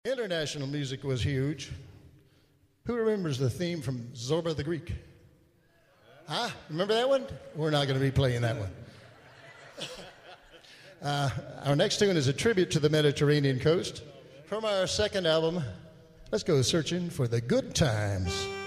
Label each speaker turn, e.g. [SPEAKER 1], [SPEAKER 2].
[SPEAKER 1] International music was huge. Who remembers the theme from Zorba the Greek? Huh? Remember that one? We're not going to be playing that one. Our next tune is a tribute to the Mediterranean coast. From our second album, let's go searching for the good times.